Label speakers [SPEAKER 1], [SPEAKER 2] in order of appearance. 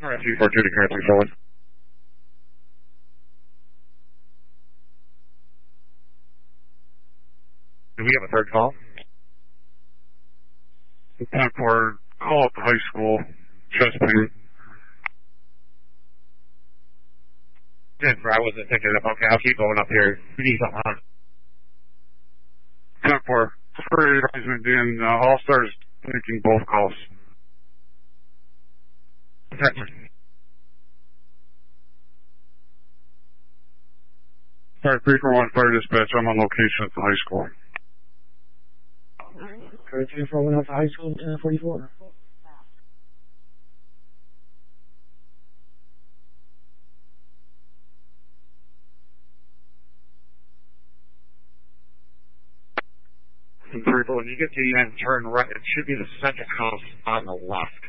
[SPEAKER 1] 342 to currently forward. Do we have a third call?
[SPEAKER 2] 10-4, call at the high school, chest pain.
[SPEAKER 1] 10-4, I wasn't thinking of, okay, I'll keep going up here. We need something on.
[SPEAKER 2] 10-4, for advisement, Dan, All-Stars making both calls.
[SPEAKER 1] 10-4.
[SPEAKER 2] Sorry, 341 Fire Dispatch, I'm on location at the high school.
[SPEAKER 3] Current 341 at the high school, 44.
[SPEAKER 1] When you get to the end, turn right. It should be the second house on the left.